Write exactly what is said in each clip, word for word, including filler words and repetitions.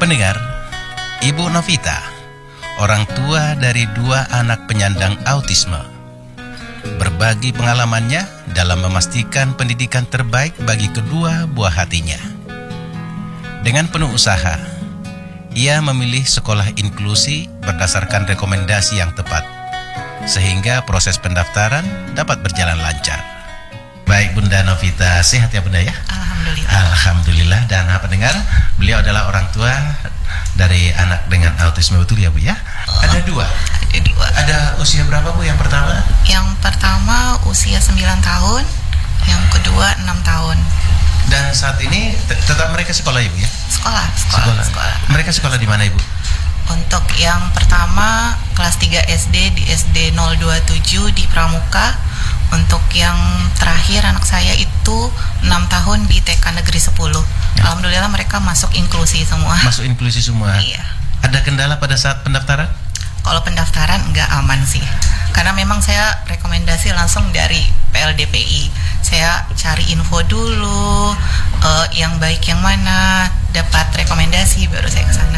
Pendengar, Ibu Novita, orang tua dari dua anak penyandang autisme, berbagi pengalamannya dalam memastikan pendidikan terbaik bagi kedua buah hatinya. Dengan penuh usaha, ia memilih sekolah inklusi berdasarkan rekomendasi yang tepat, sehingga proses pendaftaran dapat berjalan lancar. Baik Bunda Novita, sehat ya Bunda ya? Alhamdulillah. Alhamdulillah. Dan pendengar, beliau adalah orang tua dari anak dengan autisme, betul ya Bu ya? Oh, ada dua? Ada dua. Ada usia berapa Bu yang pertama? Yang pertama usia sembilan tahun, yang kedua enam tahun. Dan saat ini te- tetap mereka sekolah Ibu ya? Sekolah, sekolah, Sekolah. sekolah. Mereka sekolah di mana Ibu? Untuk yang pertama kelas tiga S D di S D nol dua tujuh di Pramuka. Untuk yang terakhir anak saya itu enam tahun di T K Negeri sepuluh. Ya. Alhamdulillah mereka masuk inklusi semua. Masuk inklusi semua? Iya. Ada kendala pada saat pendaftaran? Kalau pendaftaran enggak aman sih. Karena memang saya rekomendasi langsung dari P L D P I. Saya cari info dulu, uh, yang baik yang mana, dapat rekomendasi baru saya ke sana.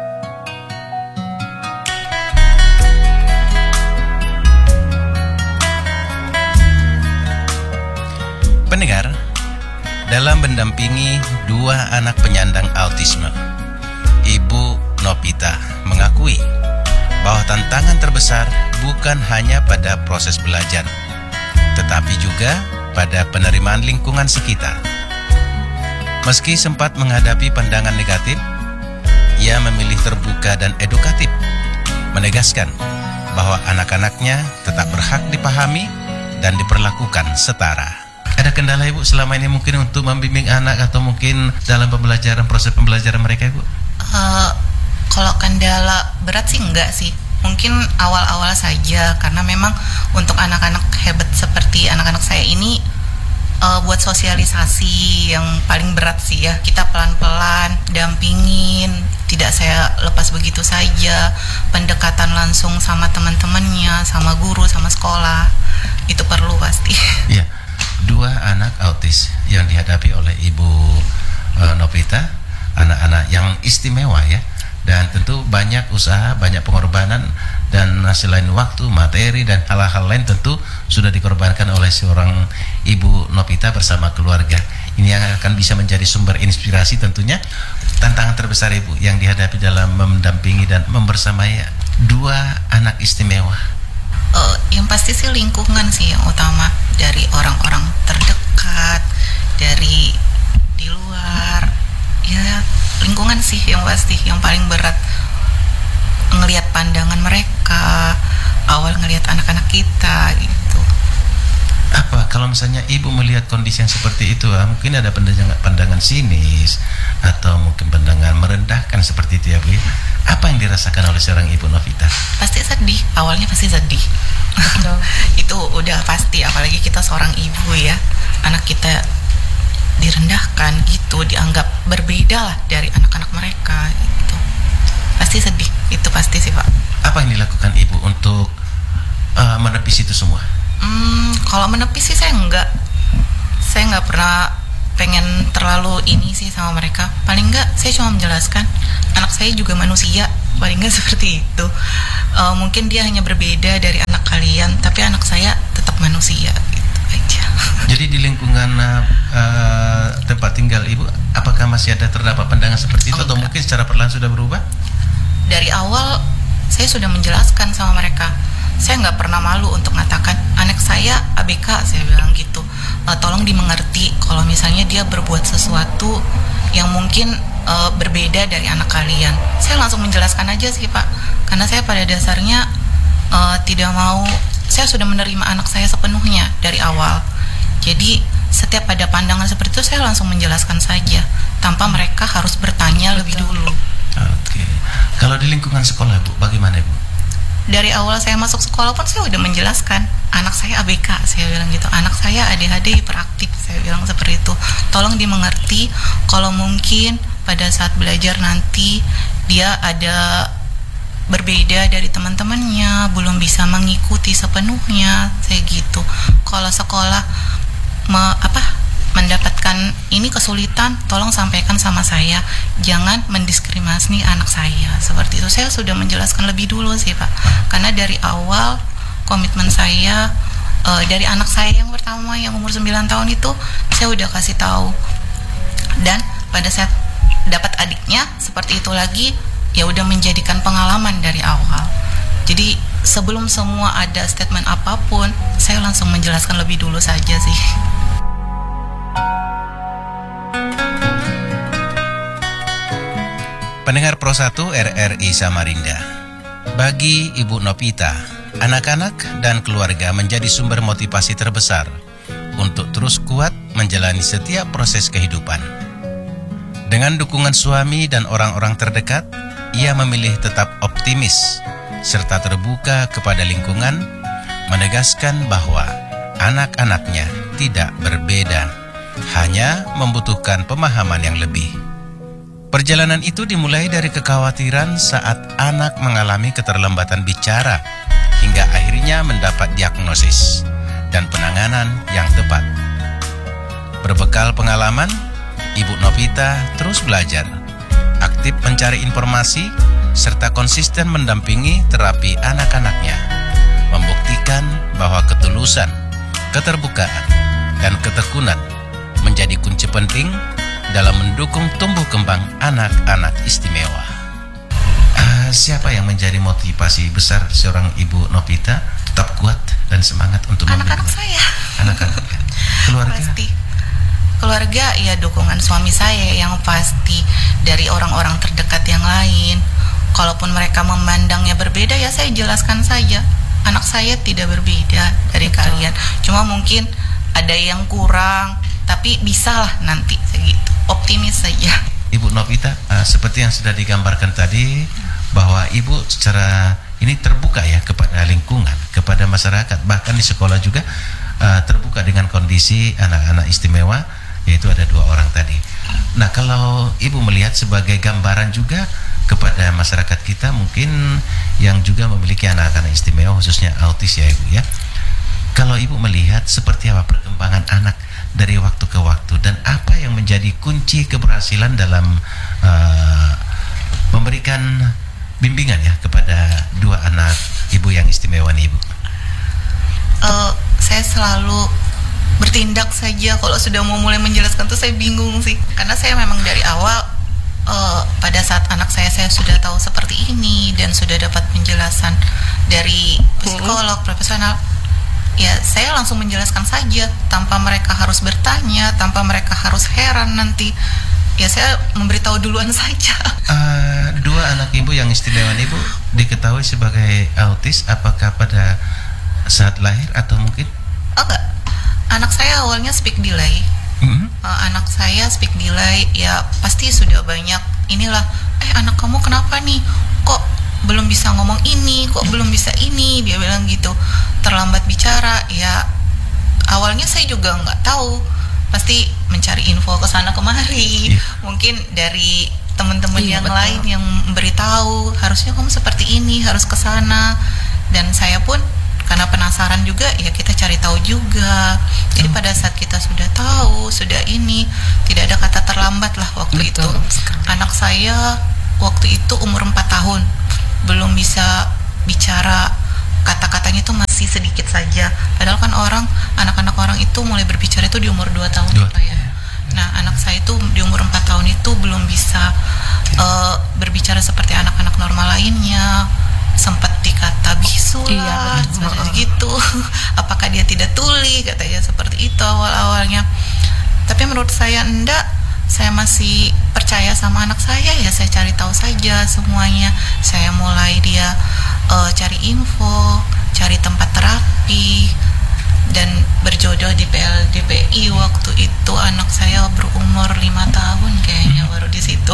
Pendengar, dalam mendampingi dua anak penyandang autisme, Ibu Novita mengakui bahwa tantangan terbesar bukan hanya pada proses belajar, tetapi juga pada penerimaan lingkungan sekitar. Meski sempat menghadapi pandangan negatif, ia memilih terbuka dan edukatif, menegaskan bahwa anak-anaknya tetap berhak dipahami dan diperlakukan setara. Ada kendala Ibu selama ini mungkin untuk membimbing anak atau mungkin dalam pembelajaran, proses pembelajaran mereka Ibu? Uh, kalau kendala berat sih enggak sih. Mungkin awal-awal saja, karena memang untuk anak-anak hebat seperti anak-anak saya ini uh, buat sosialisasi yang paling berat sih ya. Kita pelan-pelan dampingin, tidak saya lepas begitu saja. Pendekatan langsung sama teman-temannya, sama guru, sama sekolah, itu perlu pasti. Iya. Dua anak autis yang dihadapi oleh Ibu uh, Novita, anak-anak yang istimewa ya, dan tentu banyak usaha, banyak pengorbanan, dan selain waktu, materi, dan hal-hal lain tentu sudah dikorbankan oleh seorang Ibu Novita bersama keluarga. Ini yang akan bisa menjadi sumber inspirasi tentunya. Tantangan terbesar Ibu yang dihadapi dalam mendampingi dan membersamai dua anak istimewa. Uh, yang pasti sih lingkungan sih yang utama, dari orang-orang terdekat, dari di luar, ya lingkungan sih yang pasti yang paling berat. Ngelihat pandangan mereka, awal ngelihat anak-anak kita gitu. Apa kalau misalnya Ibu melihat kondisi yang seperti itu, mungkin ada pandangan, pandangan sinis atau mungkin pandangan merendahkan seperti itu ya Bu? Apa yang dirasakan oleh seorang Ibu Novita? Pasti sedih, awalnya pasti sedih. Itu udah pasti, apalagi kita seorang ibu ya, anak kita direndahkan gitu, dianggap berbeda lah dari anak-anak mereka gitu. Pasti sedih, itu pasti sih Pak. Apa yang dilakukan Ibu untuk uh, menepis itu semua? Hmm, kalau menepis sih saya enggak, saya enggak pernah pengen terlalu ini sih sama mereka. Paling enggak saya cuma menjelaskan anak saya juga manusia, paling enggak seperti itu. Uh, mungkin dia hanya berbeda dari anak kalian, tapi anak saya tetap manusia gitu aja. Jadi di lingkungan uh, tempat tinggal Ibu, apakah masih ada terdapat pandangan seperti itu oh, atau enggak. Mungkin secara perlahan sudah berubah? Dari awal saya sudah menjelaskan sama mereka. Saya nggak pernah malu untuk mengatakan anak saya A B K, saya bilang gitu. Uh, tolong dimengerti kalau misalnya dia berbuat sesuatu yang mungkin uh, berbeda dari anak kalian. Saya langsung menjelaskan aja sih Pak, karena saya pada dasarnya uh, tidak mau, saya sudah menerima anak saya sepenuhnya dari awal. Jadi setiap ada pandangan seperti itu saya langsung menjelaskan saja, tanpa mereka harus bertanya lebih dulu. Oke. Kalau di lingkungan sekolah Bu, bagaimana Bu? Dari awal saya masuk sekolah pun saya udah menjelaskan, anak saya A B K, saya bilang gitu, anak saya A D H D hiperaktif, saya bilang seperti itu. Tolong dimengerti kalau mungkin pada saat belajar nanti dia ada berbeda dari teman-temannya, belum bisa mengikuti sepenuhnya, saya gitu. Kalau sekolah me, apa mendapatkan ini kesulitan, tolong sampaikan sama saya, jangan mendiskriminasi anak saya. Seperti itu saya sudah menjelaskan lebih dulu sih Pak, karena dari awal komitmen saya uh, dari anak saya yang pertama yang umur sembilan tahun itu saya udah kasih tahu, dan pada saat dapat adiknya seperti itu lagi, ya udah menjadikan pengalaman dari awal. Jadi sebelum semua ada statement apapun, saya langsung menjelaskan lebih dulu saja sih. Pendengar Pro satu R R I Samarinda, bagi Ibu Nopita, anak-anak dan keluarga menjadi sumber motivasi terbesar untuk terus kuat menjalani setiap proses kehidupan. Dengan dukungan suami dan orang-orang terdekat, ia memilih tetap optimis serta terbuka kepada lingkungan, menegaskan bahwa anak-anaknya tidak berbeda, hanya membutuhkan pemahaman yang lebih. Perjalanan itu dimulai dari kekhawatiran saat anak mengalami keterlambatan bicara, hingga akhirnya mendapat diagnosis dan penanganan yang tepat. Berbekal pengalaman, Ibu Nopita terus belajar, aktif mencari informasi, serta konsisten mendampingi terapi anak-anaknya, membuktikan bahwa ketulusan, keterbukaan, dan ketekunan menjadi kunci penting dalam mendukung tumbuh kembang anak-anak istimewa. Uh, siapa yang menjadi motivasi besar seorang Ibu Nopita tetap kuat dan semangat untuk anak-anak saya, anak-anak, keluarga? Pasti. Keluarga, ya dukungan suami saya yang pasti, dari orang-orang terdekat yang lain. Kalaupun mereka memandangnya berbeda, ya saya jelaskan saja, anak saya tidak berbeda dari Betul. kalian. Cuma mungkin ada yang kurang, tapi bisalah nanti segitu. Optimis saja. Ibu Nopita, uh, seperti yang sudah digambarkan tadi, bahwa Ibu secara ini terbuka ya kepada lingkungan, kepada masyarakat, bahkan di sekolah juga uh, terbuka dengan kondisi anak-anak istimewa, yaitu ada dua orang tadi. Nah, kalau Ibu melihat sebagai gambaran juga kepada masyarakat kita mungkin yang juga memiliki anak-anak istimewa, khususnya autis ya Ibu ya, kalau Ibu melihat seperti apa perkembangan anak dari waktu ke waktu, dan apa yang menjadi kunci keberhasilan dalam uh, memberikan bimbingan ya kepada dua anak Ibu yang istimewa nih Ibu? Uh, saya selalu bertindak saja. Kalau sudah mau mulai menjelaskan tuh saya bingung sih, karena saya memang dari awal uh, pada saat anak saya saya sudah tahu seperti ini dan sudah dapat penjelasan dari psikolog profesional. Ya saya langsung menjelaskan saja tanpa mereka harus bertanya, tanpa mereka harus heran nanti. Ya saya memberitahu duluan saja. Uh, dua anak Ibu yang istimewa Ibu diketahui sebagai autis, apakah pada saat lahir atau mungkin? Oh enggak, anak saya awalnya speak delay. Mm-hmm. uh, Anak saya speak delay, ya pasti sudah banyak inilah, eh anak kamu kenapa nih, kok belum bisa ngomong ini, kok belum bisa ini, dia bilang gitu, terlambat bicara. Ya awalnya saya juga nggak tahu, pasti mencari info ke sana kemari, yeah. Mungkin dari teman-teman yeah, yang betul. lain yang memberitahu, harusnya kamu seperti ini, harus ke sana. Dan saya pun karena penasaran juga, ya kita cari tahu juga. Jadi hmm. pada saat kita sudah tahu, sudah ini, tidak ada kata terlambat lah waktu betul. itu. Anak saya waktu itu umur empat tahun, belum bisa bicara, kata-katanya itu masih sedikit saja. Padahal kan orang, anak-anak orang itu mulai berbicara itu di umur dua tahun dua. Pak ya. Nah anak saya itu di umur empat tahun itu belum bisa uh, berbicara seperti anak-anak normal lainnya. Sempat dikata bisu lah, iya, seperti gitu. Apakah dia tidak tuli, katanya seperti itu awal-awalnya. Tapi menurut saya enggak, saya masih percaya sama anak saya, ya saya cari tahu saja semuanya. Saya mulai dia uh, cari info, cari tempat terapi, dan berjodoh di P L D P I waktu itu. Anak saya berumur lima tahun kayaknya, hmm. baru di situ.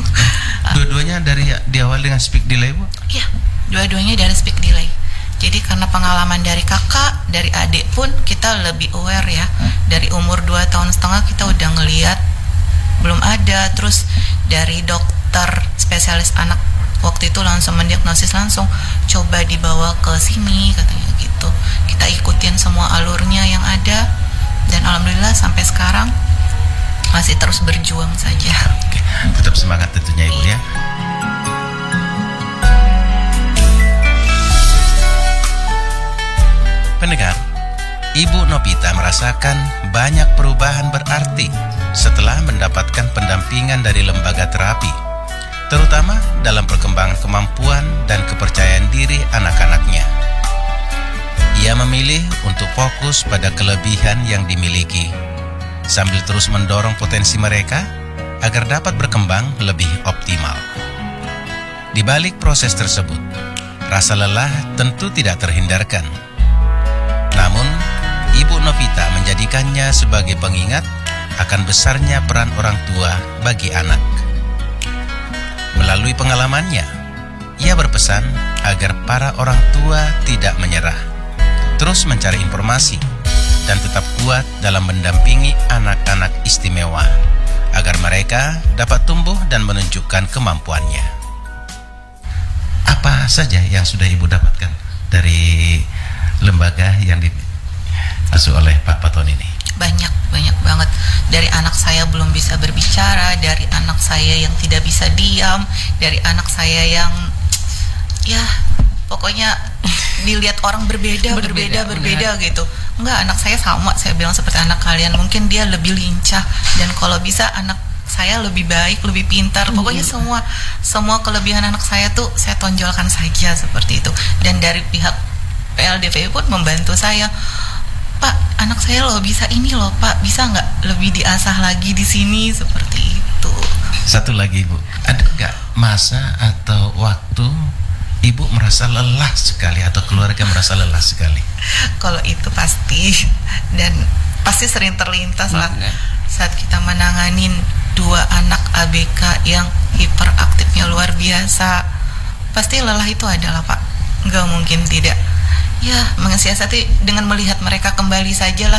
Dua-duanya dari di awal dengan speak delay Bu? Iya, dua-duanya dari speak delay. Jadi karena pengalaman dari kakak, dari adik pun kita lebih aware ya. Dari umur dua tahun setengah kita udah ngelihat belum ada. Terus dari dokter spesialis anak waktu itu langsung mendiagnosis, langsung coba dibawa ke sini katanya gitu. Kita ikutin semua alurnya yang ada, dan alhamdulillah sampai sekarang masih terus berjuang saja. Oke, tetap semangat tentunya Ibu ya. Pendengar, Ibu Nopita merasakan banyak perubahan berarti setelah mendapatkan pendampingan dari lembaga terapi, terutama dalam perkembangan kemampuan dan kepercayaan diri anak-anaknya. Ia memilih untuk fokus pada kelebihan yang dimiliki, sambil terus mendorong potensi mereka agar dapat berkembang lebih optimal. Di balik proses tersebut, rasa lelah tentu tidak terhindarkan. Namun, Ibu Nopita menjadikannya sebagai pengingat akan besarnya peran orang tua bagi anak. Melalui pengalamannya, ia berpesan agar para orang tua tidak menyerah, terus mencari informasi, dan tetap kuat dalam mendampingi anak-anak istimewa, agar mereka dapat tumbuh dan menunjukkan kemampuannya. Apa saja yang sudah Ibu dapatkan dari lembaga yang diasuh oleh Pak Paton ini? Banyak, banyak banget. Dari anak saya belum bisa berbicara, dari anak saya yang tidak bisa diam, dari anak saya yang ya pokoknya dilihat orang berbeda, berbeda, berbeda, berbeda gitu. Enggak, anak saya sama, saya bilang seperti anak kalian. Mungkin dia lebih lincah, dan kalau bisa anak saya lebih baik, lebih pintar. Pokoknya mm-hmm. semua semua kelebihan anak saya tuh saya tonjolkan saja seperti itu. Dan dari pihak P L D V pun membantu saya. Pak, anak saya loh bisa ini loh Pak, bisa nggak lebih diasah lagi di sini, seperti itu. Satu lagi Bu, ada nggak masa atau waktu Ibu merasa lelah sekali atau keluarga merasa lelah sekali? Kalau itu pasti, dan pasti sering terlintas lah saat kita menanganin dua anak A B K yang hiperaktifnya luar biasa. Pasti lelah itu adalah Pak, nggak mungkin tidak. Ya, mensiasati dengan melihat mereka kembali sajalah.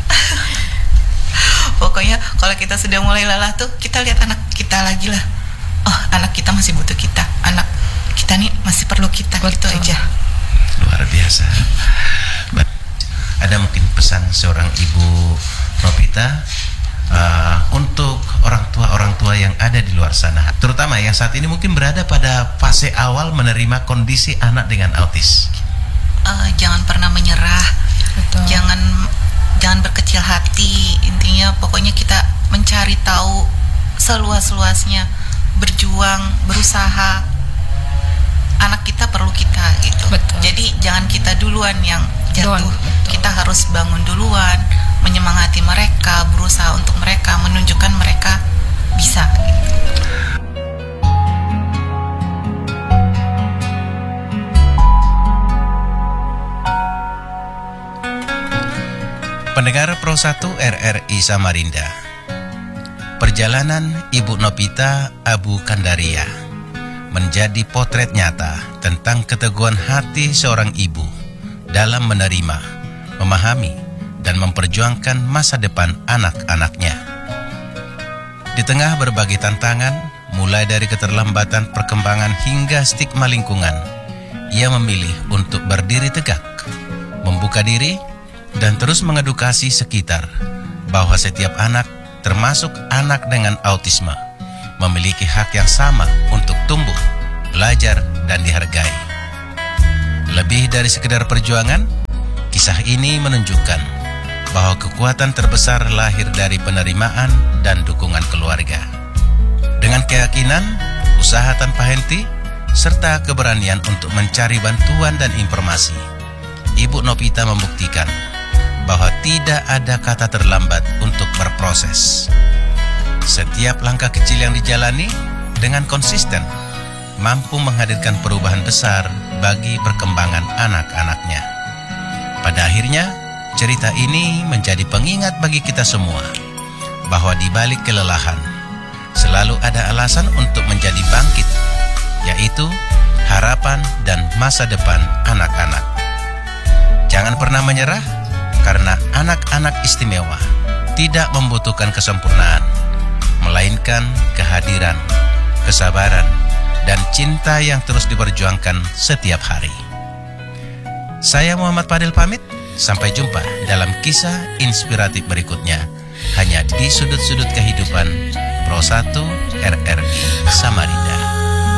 Pokoknya kalau kita sudah mulai lelah tuh, kita lihat anak kita lagi lah. Oh, anak kita masih butuh kita. Anak kita nih masih perlu kita. Betul. Gitu aja. Luar biasa. Ada mungkin pesan seorang Ibu Nopita uh, untuk orang tua-orang tua yang ada di luar sana, terutama yang saat ini mungkin berada pada fase awal menerima kondisi anak dengan autis. Uh, jangan pernah menyerah. Betul. Jangan jangan berkecil hati. Intinya pokoknya kita mencari tahu seluas-luasnya, berjuang, berusaha. Anak kita perlu kita gitu. Betul. Jadi jangan kita duluan yang jatuh. Kita harus bangun duluan, menyemangati mereka, berusaha untuk mereka, menunjukkan mereka bisa gitu. Pendengar Pro satu R R I Samarinda, perjalanan Ibu Nopita Abu Kandaria menjadi potret nyata tentang keteguhan hati seorang ibu dalam menerima, memahami, dan memperjuangkan masa depan anak-anaknya. Di tengah berbagai tantangan, mulai dari keterlambatan perkembangan hingga stigma lingkungan, ia memilih untuk berdiri tegak, membuka diri, dan terus mengedukasi sekitar bahwa setiap anak, termasuk anak dengan autisme, memiliki hak yang sama untuk tumbuh, belajar, dan dihargai. Lebih dari sekedar perjuangan, kisah ini menunjukkan bahwa kekuatan terbesar lahir dari penerimaan dan dukungan keluarga. Dengan keyakinan, usaha tanpa henti, serta keberanian untuk mencari bantuan dan informasi, Ibu Nopita membuktikan bahwa tidak ada kata terlambat untuk berproses. Setiap langkah kecil yang dijalani dengan konsisten mampu menghadirkan perubahan besar bagi perkembangan anak-anaknya. Pada akhirnya, cerita ini menjadi pengingat bagi kita semua bahwa di balik kelelahan selalu ada alasan untuk menjadi bangkit, yaitu harapan dan masa depan anak-anak. Jangan pernah menyerah, karena anak-anak istimewa tidak membutuhkan kesempurnaan, melainkan kehadiran, kesabaran, dan cinta yang terus diperjuangkan setiap hari. Saya Muhammad Fadil pamit, sampai jumpa dalam kisah inspiratif berikutnya. hanya di sudut-sudut kehidupan Pro satu R R I.